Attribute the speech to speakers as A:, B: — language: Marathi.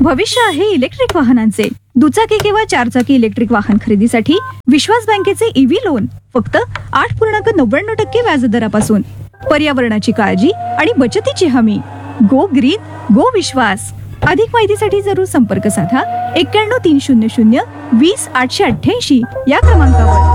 A: भविष्य आहे इलेक्ट्रिक वाहनांचे. दुचाकी किंवा चारचाकी इलेक्ट्रिक वाहन खरेदीसाठी विश्वास बँकेचे ईव्ही लोन फक्त 8.99% व्याजदरापासून. पर्यावरणाची काळजी आणि बचतीची हमी. गो ग्रीन गो विश्वास. अधिक माहितीसाठी जरूर संपर्क साधा 91 300 20 888 या क्रमांकावर.